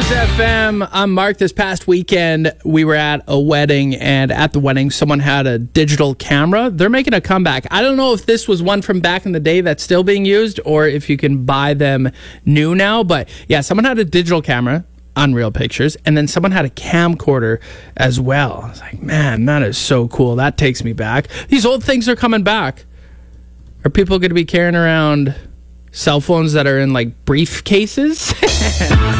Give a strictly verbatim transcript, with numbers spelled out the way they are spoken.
Kiss F M. I'm Mark. This past weekend, we were at a wedding, and at the wedding, someone had a digital camera. They're making a comeback. I don't know if this was one from back in the day that's still being used, or if you can buy them new now. But yeah, someone had a digital camera, unreal pictures, and then someone had a camcorder as well. I was like, man, that is so cool. That takes me back. These old things are coming back. Are people going to be carrying around cell phones that are in like briefcases?